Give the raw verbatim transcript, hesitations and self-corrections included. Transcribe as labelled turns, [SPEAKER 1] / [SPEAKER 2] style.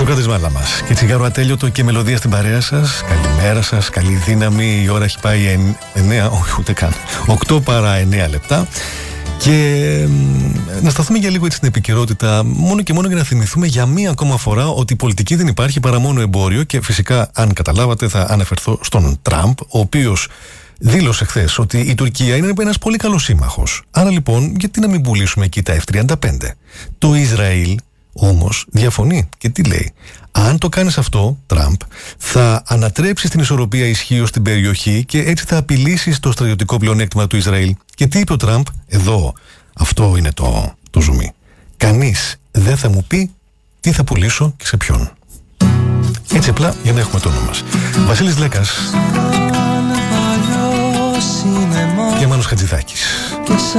[SPEAKER 1] Σοκρατισμάλα μας. Και τσιγάρο ατέλειωτο και μελωδία στην παρέα σας. Καλημέρα σας, καλή δύναμη. Η ώρα έχει πάει εννέα, όχι ούτε καν, οκτώ παρά εννέα λεπτά. Και να σταθούμε για λίγο έτσι στην επικαιρότητα, μόνο και μόνο για να θυμηθούμε για μία ακόμα φορά ότι η πολιτική δεν υπάρχει παρά μόνο εμπόριο. Και φυσικά, αν καταλάβατε, θα αναφερθώ στον Τραμπ, ο οποίος δήλωσε χθες ότι η Τουρκία είναι ένας πολύ καλός σύμμαχος. Άρα λοιπόν, γιατί να μην πουλήσουμε εκεί τα εφ τριάντα πέντε. Το Ισραήλ όμως διαφωνεί και τι λέει? Αν το κάνεις αυτό, Τραμπ, θα ανατρέψεις την ισορροπία ισχύως στην περιοχή και έτσι θα απειλήσεις το στρατιωτικό πλεονέκτημα του Ισραήλ. Και τι είπε ο Τραμπ? Εδώ, αυτό είναι το, το ζουμί. Κανείς δεν θα μου πει τι θα πουλήσω και σε ποιον. Έτσι απλά για να έχουμε το όνομα μας. Βασίλης Λέκας και Μάνος Χατζηδάκης.